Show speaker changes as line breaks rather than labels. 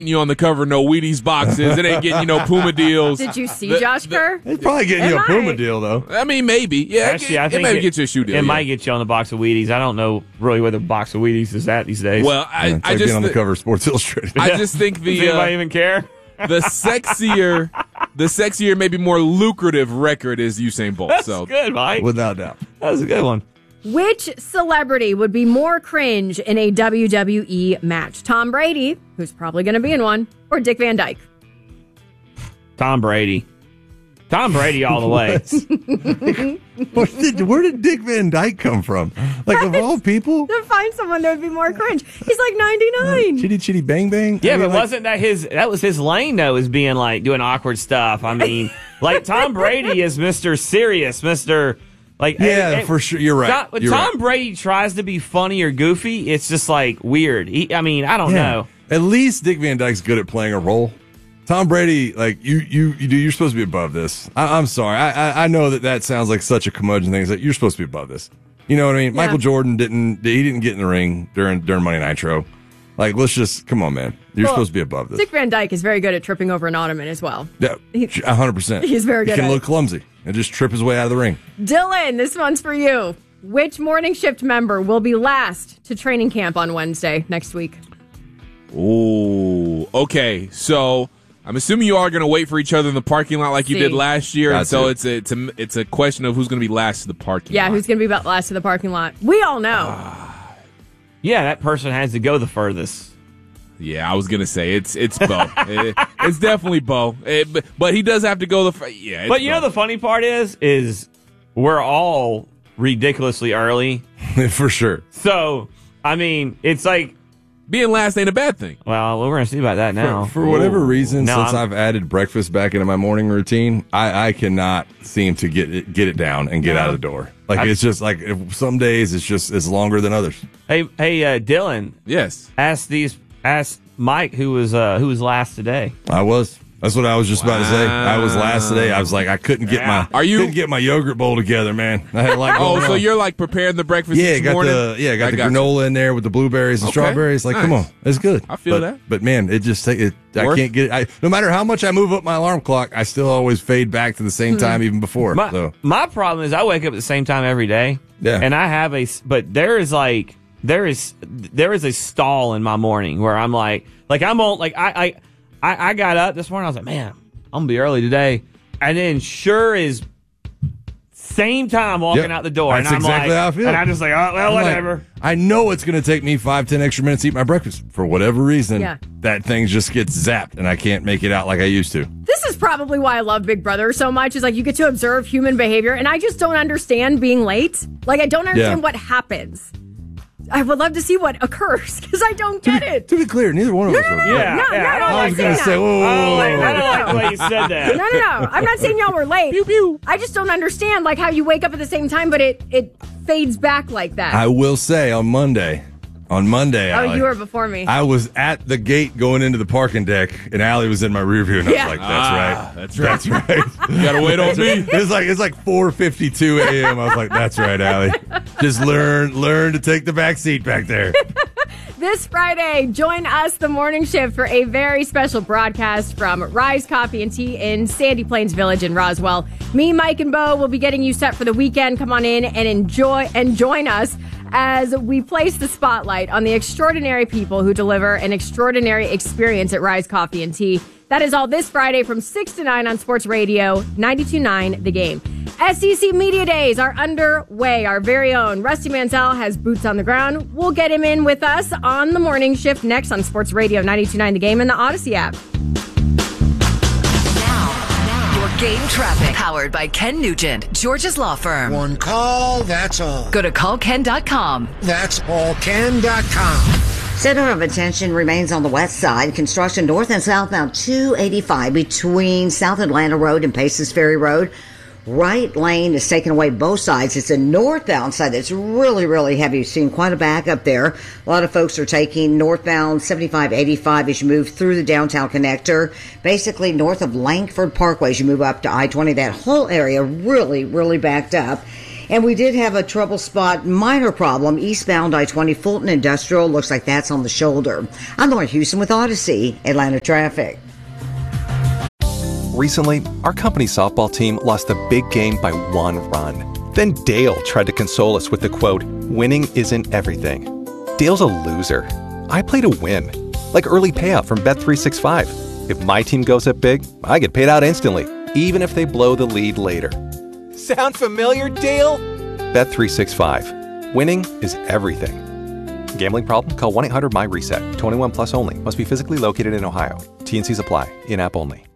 you on the cover of no Wheaties boxes. It ain't getting Puma deals.
Did you see Josh Kerr?
It's probably getting you a Puma deal, though.
I mean, maybe. Yeah,
Actually, I think
it maybe get you a shoe deal.
It might get you on the box of Wheaties. I don't know really where the box of Wheaties is at these days.
Well, I
It's like
just
being on the cover of Sports Illustrated.
I just think
Does anybody even care?
the sexier, maybe more lucrative record is Usain Bolt.
That's
so
good, Mike.
Without doubt.
That was a good one.
Which celebrity would be more cringe in a WWE match? Tom Brady, who's probably going to be in one, or Dick Van Dyke?
Tom Brady. Tom Brady all the way.
Where did Dick Van Dyke come from? Like, of all people?
To find someone that would be more cringe. He's like 99.
Chitty Chitty Bang Bang?
Yeah, but wasn't that that was his lane, though, is being like doing awkward stuff. I mean, like Tom Brady is Mr. Serious, Mr. Like,
for sure. You're right.
When Tom Brady tries to be funny or goofy, it's just like weird. I don't know.
At least Dick Van Dyke's good at playing a role. Tom Brady, like you're supposed to be above this. I'm sorry. I know that sounds like such a curmudgeon thing. It's like you're supposed to be above this. You know what I mean? Yeah. Michael Jordan didn't get in the ring during Monday Nitro. Like, let's just come on, man. You're supposed to be above this.
Dick Van Dyke is very good at tripping over an ottoman as well.
Yeah, 100%.
He's very good.
He can look clumsy and just trip his way out of the ring.
Dylan, this one's for you. Which morning shift member will be last to training camp on Wednesday next week?
Ooh, okay. So I'm assuming you are going to wait for each other in the parking lot like you did last year. And so it's a question of who's going to be last to the parking lot.
Yeah, who's going to be last to the parking lot? We all know.
Yeah, that person has to go the furthest.
Yeah, I was gonna say it's Bo. It's definitely Bo. But he does have to go yeah.
But you know the funny part is we're all ridiculously early
for sure.
So I mean, it's like
being last ain't a bad thing.
Well, we're gonna see about that now.
For whatever reason, since I've added breakfast back into my morning routine, I cannot seem to get it down and get out of the door. Like it's just like some days it's longer than others.
Hey, Dylan.
Yes.
Ask Mike who was last today.
I was. That's what I was just about to say. I was last today. I was like, I couldn't get couldn't get my yogurt bowl together, man. I had like
so you're like preparing the breakfast each morning?
Got the granola in there with the blueberries and strawberries. Like, come on, it's good.
I feel that.
But man, it just I can't get it. No matter how much I move up my alarm clock, I still always fade back to the same time even before.
My problem is I wake up at the same time every day.
Yeah.
And I have but there is a stall in my morning where I'm like I'm on like I got up this morning. I was like, man, I'm going to be early today. And then sure is same time walking out the door.
That's
and I'm
exactly how I feel.
And I'm just like, oh, well, whatever.
Like, I know it's going to take me 5-10 extra minutes to eat my breakfast. For whatever reason, that thing just gets zapped and I can't make it out like I used to.
This is probably why I love Big Brother so much. Is like you get to observe human behavior. And I just don't understand being late. Like I don't understand what happens. I would love to see what occurs because I don't get it.
To be clear, neither one of us are.
I
was going to say, whoa.
I don't like the way you said that.
No. I'm not saying y'all were late.
Pew, pew.
I just don't understand like how you wake up at the same time, but it fades back like that.
I will say on Monday, Allie,
you were before me.
I was at the gate going into the parking deck, and Allie was in my rear view, and I was like, that's right.
You got to wait on me.
It's like 4:52 a.m. I was like, that's right, Allie. Just learn to take the back seat back there.
This Friday, join us, the morning shift, for a very special broadcast from Rise Coffee and Tea in Sandy Plains Village in Roswell. Me, Mike, and Bo will be getting you set for the weekend. Come on in and join us as we place the spotlight on the extraordinary people who deliver an extraordinary experience at Rise Coffee and Tea. That is all this Friday from 6 to 9 on Sports Radio 92.9 The Game. SEC Media Days are underway. Our very own Rusty Mansell has boots on the ground. We'll get him in with us on the morning shift next on Sports Radio 92.9 The Game and the Odyssey app.
Game traffic powered by Ken Nugent, George's law firm.
One call, that's all.
Go to callken.com.
That's allken.com.
Center of attention remains on the west side. Construction north and southbound 285 between South Atlanta Road and Paces Ferry Road. Right lane is taking away both sides. It's a northbound side that's really, really heavy. You're seeing quite a backup there. A lot of folks are taking northbound 75-85 as you move through the downtown connector. Basically north of Langford Parkway as you move up to I-20. That whole area really, really backed up. And we did have a trouble spot, minor problem, eastbound I-20 Fulton Industrial. Looks like that's on the shoulder. I'm Lauren Houston with Odyssey, Atlanta traffic.
Recently, our company's softball team lost a big game by 1 run. Then Dale tried to console us with the quote, "Winning isn't everything." Dale's a loser. I play to win. Like early payout from Bet365. If my team goes up big, I get paid out instantly, even if they blow the lead later. Sound familiar, Dale? Bet365. Winning is everything. Gambling problem? Call 1-800-MY-RESET. 21 plus only. Must be physically located in Ohio. T&Cs apply. In-app only.